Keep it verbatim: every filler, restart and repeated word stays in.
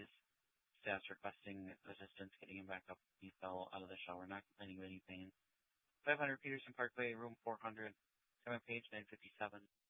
his staff's requesting assistance getting him back up. He fell out of the shower, not complaining of any pain. five hundred Peterson Parkway, room four hundred, Simon Page, nine fifty-seven.